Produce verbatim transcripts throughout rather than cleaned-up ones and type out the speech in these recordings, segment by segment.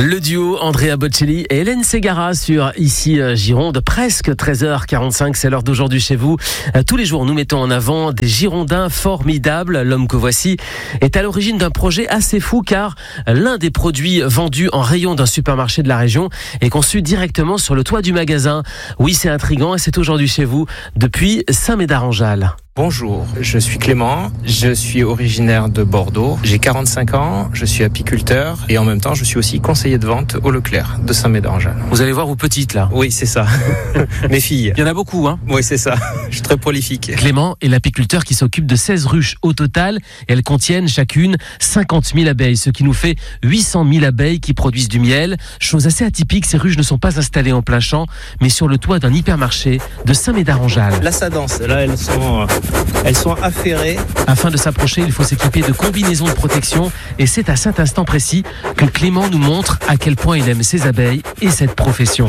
Le duo Andrea Bocelli et Hélène Ségara sur Ici Gironde, presque treize heures quarante-cinq, c'est l'heure d'aujourd'hui chez vous. Tous les jours, nous mettons en avant des Girondins formidables. L'homme que voici est à l'origine d'un projet assez fou car l'un des produits vendus en rayon d'un supermarché de la région est conçu directement sur le toit du magasin. Oui, c'est intriguant et c'est aujourd'hui chez vous depuis Saint-Médard-en-Jalles. Bonjour, je suis Clément, je suis originaire de Bordeaux, j'ai quarante-cinq ans, je suis apiculteur et en même temps je suis aussi conseiller de vente au Leclerc de Saint-Médard-en-Jalles. Vous allez voir vos petites là. Oui, c'est ça. Mes filles. Il y en a beaucoup, hein. Oui, c'est ça. Je suis très prolifique. Clément est l'apiculteur qui s'occupe de seize ruches au total et elles contiennent chacune cinquante mille abeilles, ce qui nous fait huit cent mille abeilles qui produisent du miel. Chose assez atypique, ces ruches ne sont pas installées en plein champ, mais sur le toit d'un hypermarché de Saint-Médard-en-Jalles. Là, ça danse. Là, elles sont... Elles sont affairées. Afin de s'approcher, il faut s'équiper de combinaisons de protection et c'est à cet instant précis que Clément nous montre à quel point il aime ses abeilles et cette profession.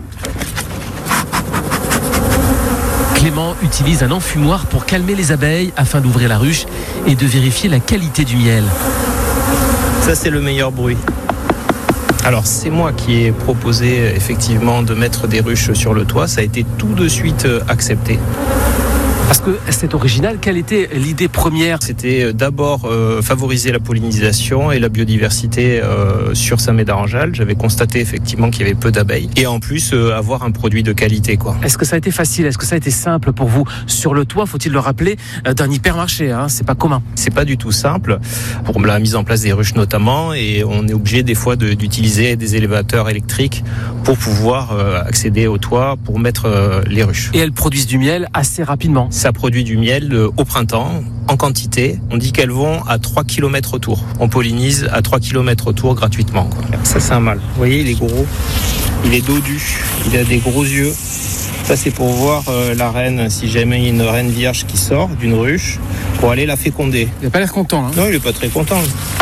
Clément utilise un enfumoir pour calmer les abeilles afin d'ouvrir la ruche et de vérifier la qualité du miel. Ça, c'est le meilleur bruit. Alors c'est moi qui ai proposé effectivement de mettre des ruches sur le toit. Ça a été tout de suite accepté. Parce que c'est original, quelle était l'idée première ? C'était d'abord euh, favoriser la pollinisation et la biodiversité euh, sur Saint-Médard-en-Jalles. J'avais constaté effectivement qu'il y avait peu d'abeilles. Et en plus, euh, avoir un produit de qualité, quoi. Est-ce que ça a été facile ? Est-ce que ça a été simple pour vous ? Sur le toit, faut-il le rappeler, euh, d'un hypermarché, hein, c'est pas commun. C'est pas du tout simple, pour la mise en place des ruches notamment, et on est obligé des fois de, d'utiliser des élévateurs électriques pour pouvoir euh, accéder au toit, pour mettre euh, les ruches. Et elles produisent du miel assez rapidement. Ça produit du miel au printemps, en quantité. On dit qu'elles vont à trois kilomètres autour. On pollinise à trois kilomètres autour gratuitement, quoi. Ça, c'est un mâle. Vous voyez, il est gros. Il est dodu. Il a des gros yeux. Ça, c'est pour voir euh, la reine, si jamais il y a une reine vierge qui sort d'une ruche, pour aller la féconder. Il n'a pas l'air content, hein ? Non, il n'est pas très content.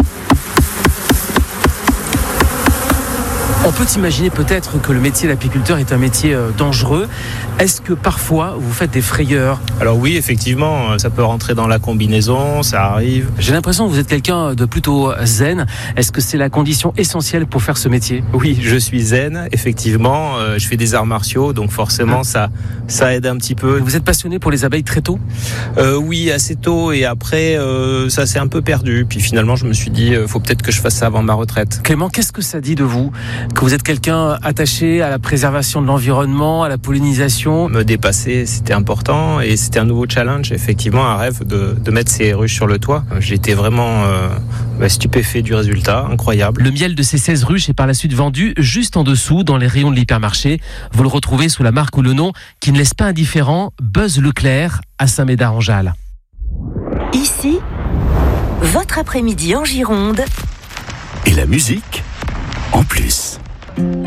On peut imaginer peut-être que le métier d'apiculteur est un métier dangereux. Est-ce que parfois vous faites des frayeurs ? Alors oui, effectivement, ça peut rentrer dans la combinaison, ça arrive. J'ai l'impression que vous êtes quelqu'un de plutôt zen. Est-ce que c'est la condition essentielle pour faire ce métier ? Oui, je suis zen, effectivement. Je fais des arts martiaux, donc forcément ça, ça aide un petit peu. Vous êtes passionné pour les abeilles très tôt ? euh, Oui, assez tôt, et après euh, ça s'est un peu perdu. Puis finalement, je me suis dit, il faut peut-être que je fasse ça avant ma retraite. Clément, qu'est-ce que ça dit de vous ? Que vous êtes quelqu'un attaché à la préservation de l'environnement, à la pollinisation. Me dépasser, c'était important et c'était un nouveau challenge, effectivement, un rêve de, de mettre ces ruches sur le toit. J'étais vraiment euh, bah, stupéfait du résultat, incroyable. Le miel de ces seize ruches est par la suite vendu juste en dessous dans les rayons de l'hypermarché. Vous le retrouvez sous la marque ou le nom qui ne laisse pas indifférent, Buzz Leclerc à Saint-Médard-en-Jalles. Ici, votre après-midi en Gironde. Et la musique en plus.